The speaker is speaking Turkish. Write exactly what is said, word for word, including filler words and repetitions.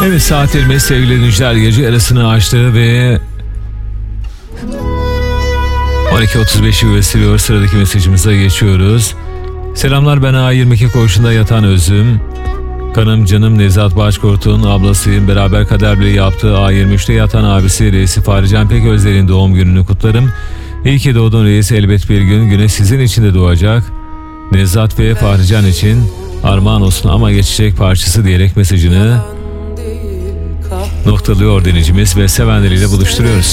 Evet, saatlerimiz sevgili dinleyiciler gece yarısını açtı ve on iki otuz beşi gösteriyor. Sıradaki mesajımıza geçiyoruz. Selamlar, ben A yirmi iki koğuşunda yatan Özüm. Kanım canım Nevzat Başkort'un ablasıyım. Beraber kader bile yaptığı A yirmi üçte yatan abisi Reis Fahrican Peközler'in doğum gününü kutlarım. İyi ki doğdun Reis, elbet bir gün güneş sizin için de doğacak. Nevzat ve Fahrican için armağan olsun ama geçecek parçası diyerek mesajını noktalıyor dinleyicimiz ve sevenleriyle buluşturuyoruz.